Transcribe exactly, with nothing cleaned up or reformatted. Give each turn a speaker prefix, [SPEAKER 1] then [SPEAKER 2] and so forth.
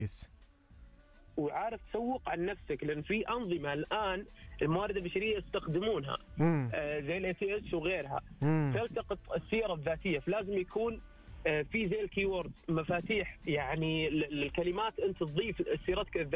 [SPEAKER 1] يس.
[SPEAKER 2] وعارف تسوق عن نفسك، لأن في أنظمة الآن الموارد البشرية يستخدمونها آه زي ال إيه تي إس وغيرها
[SPEAKER 1] مم.
[SPEAKER 2] تلتقط السيرة الذاتية، فلازم يكون آه في زي الكيورد مفاتيح يعني للكلمات أنت تضيف سيرتك الذاتية